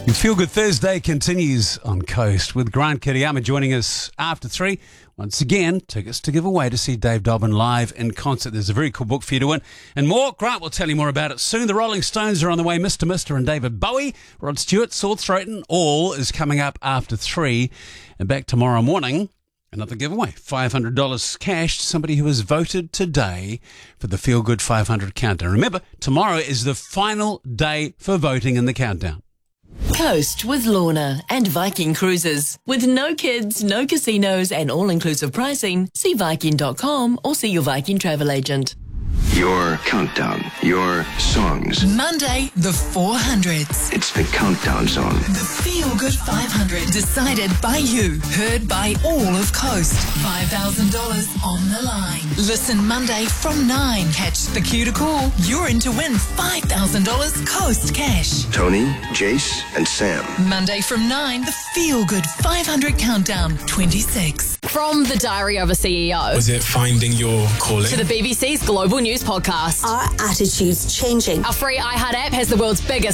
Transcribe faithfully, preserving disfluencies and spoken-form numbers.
Feel Good Thursday continues on Coast with Grant Kiriyama joining us after three. Once again, tickets to give away to see Dave Dobbyn live in concert. There's a very cool book for you to win. And more, Grant will tell you more about it soon. The Rolling Stones are on the way. Mister Mister and David Bowie, Rod Stewart, Sore Throat and all is coming up after three. And back tomorrow morning, another giveaway. five hundred dollars cash to somebody who has voted today for the Feel Good five hundred countdown. Remember, tomorrow is the final day for voting in the countdown. Coast with Lorna and Viking Cruises. With no kids, no casinos and all-inclusive pricing, see Viking dot com or see your Viking travel agent. Your countdown, your songs. Monday, the four hundreds. It's the countdown song. The Feel Good five hundred. Decided by you. Heard by all of Coast. five thousand dollars on the line. Listen Monday from nine. Catch the cue to call. You're in to win five thousand dollars Coast cash. Tony, Jace, and Sam. Monday from nine. The Feel Good five hundred countdown. twenty-six. From the Diary of a C E O. Was it finding your calling? To the B B C's Global News Podcast. Our attitude's changing. Our free iHeart app has the world's biggest